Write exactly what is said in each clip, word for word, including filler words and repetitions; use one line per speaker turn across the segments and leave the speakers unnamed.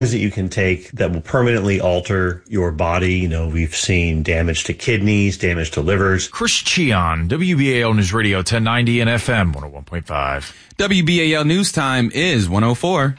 that you can take that will permanently alter your body. You know, we've seen damage to kidneys, damage to livers.
Chris Cheon, W B A L News Radio ten ninety and F M one oh one point five.
W B A L News Time is one oh four.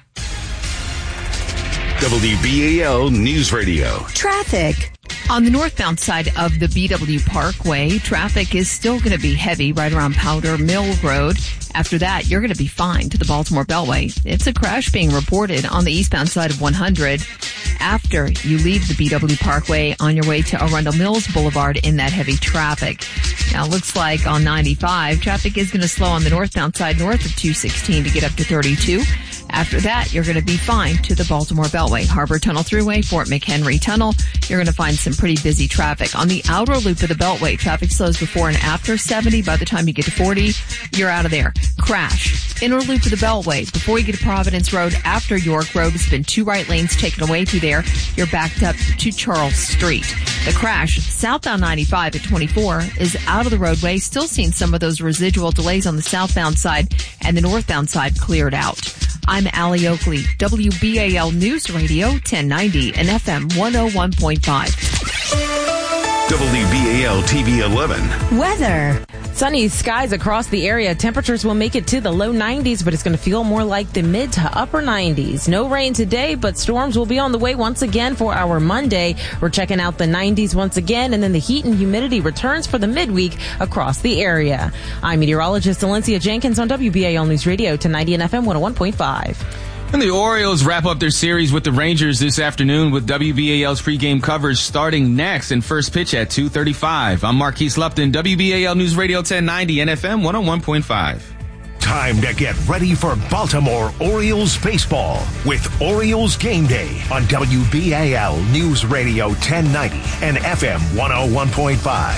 W B A L News Radio.
Traffic. On the northbound side of the B W Parkway, traffic is still going to be heavy right around Powder Mill Road. After that, you're going to be fine to the Baltimore Beltway. It's a crash being reported on the eastbound side of one hundred. After you leave the B W Parkway on your way to Arundel Mills Boulevard in that heavy traffic. Now, it looks like on ninety-five, traffic is going to slow on the northbound side north of two sixteen to get up to thirty-two. After that, you're going to be fine to the Baltimore Beltway. Harbor Tunnel Thruway, Fort McHenry Tunnel, you're going to find some pretty busy traffic. On the outer loop of the Beltway, traffic slows before and after seventy. By the time you get to forty, you're out of there. Crash. Inner loop of the Beltway, before you get to Providence Road, after York Road, has been two right lanes taken away through there. You're backed up to Charles Street. The crash, southbound ninety-five at twenty-four, is out of the roadway. Still seeing some of those residual delays on the southbound side, and the northbound side cleared out. I'm Allie Oakley, W B A L News Radio ten ninety and F M one oh one point five.
W B A L T V eleven.
Weather. Sunny skies across the area. Temperatures will make it to the low nineties, but it's going to feel more like the mid to upper nineties. No rain today, but storms will be on the way once again for our Monday. We're checking out the nineties once again, and then the heat and humidity returns for the midweek across the area. I'm meteorologist Valencia Jenkins on W B A L News Radio ten ninety and F M one oh one point five.
And the Orioles wrap up their series with the Rangers this afternoon with W B A L's pregame coverage starting next and first pitch at two thirty-five. I'm Marquise Lupton, W B A L News Radio ten ninety and F M one oh one point five.
Time to get ready for Baltimore Orioles baseball with Orioles Game Day on W B A L News Radio ten ninety and F M one oh one point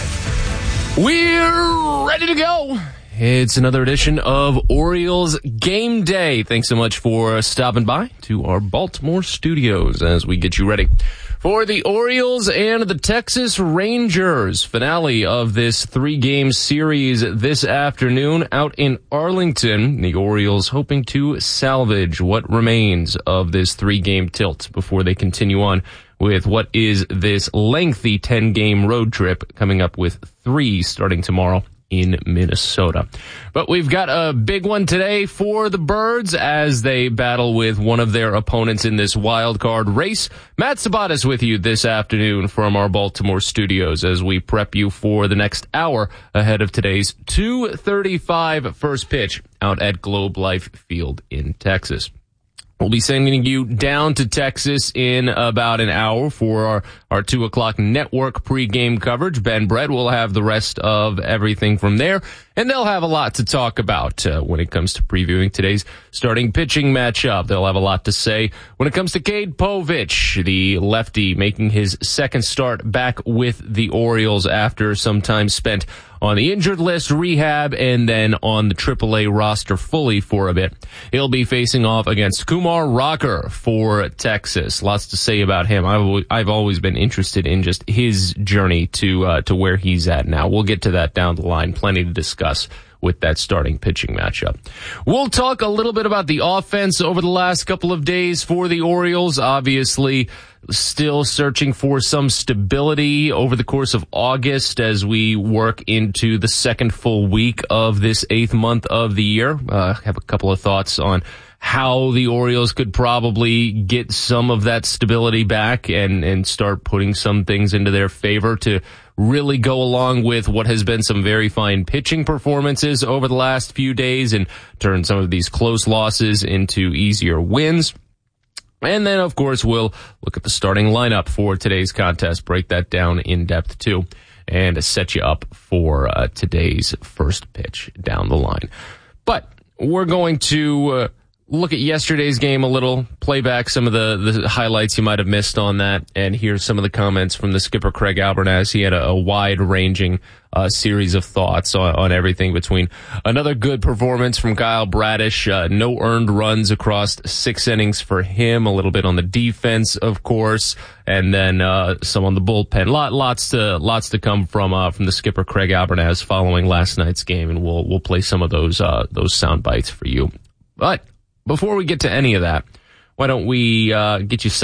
five.
We're ready to go. It's another edition of Orioles Game Day. Thanks so much for stopping by to our Baltimore studios as we get you ready for the Orioles and the Texas Rangers. Finale of this three-game series this afternoon out in Arlington. The Orioles hoping to salvage what remains of this three-game tilt before they continue on with what is this lengthy ten-game road trip, coming up with three starting tomorrow in Minnesota. But we've got a big one today for the Birds as they battle with one of their opponents in this wild card race. Matt Sabatas with you this afternoon from our Baltimore studios as we prep you for the next hour ahead of today's two thirty-five first pitch out at Globe Life Field in Texas. We'll be sending you down to Texas in about an hour for our, our two o'clock network pregame coverage. Ben Brett will have the rest of everything from there, and they'll have a lot to talk about uh, when it comes to previewing today's starting pitching matchup. They'll have a lot to say when it comes to Cade Povich, the lefty making his second start back with the Orioles after some time spent on the injured list, rehab, and then on the triple A roster fully for a bit. He'll be facing off against Kumar Rocker for Texas. Lots to say about him. I've, I've always been interested in just his journey to uh, to where he's at now. We'll get to that down the line. Plenty to discuss with that starting pitching matchup. We'll talk a little bit about the offense over the last couple of days for the Orioles. Obviously, still searching for some stability over the course of August as we work into the second full week of this eighth month of the year. Uh, have a couple of thoughts on how the Orioles could probably get some of that stability back and, and start putting some things into their favor to really go along with what has been some very fine pitching performances over the last few days and turn some of these close losses into easier wins. And then, of course, we'll look at the starting lineup for today's contest, break that down in depth, too, and set you up for uh, today's first pitch down the line. But we're going to uh, look at yesterday's game a little, play back some of the, the highlights you might have missed on that, and hear some of the comments from the skipper, Craig Albernaz. He had a, a wide-ranging uh, series of thoughts on, on everything between another good performance from Kyle Bradish, uh, no earned runs across six innings for him, a little bit on the defense, of course, and then uh, some on the bullpen. Lot, lots to lots to come from uh, from the skipper, Craig Albernaz, following last night's game, and we'll we'll play some of those uh, those sound bites for you. But before we get to any of that, why don't we uh, get you set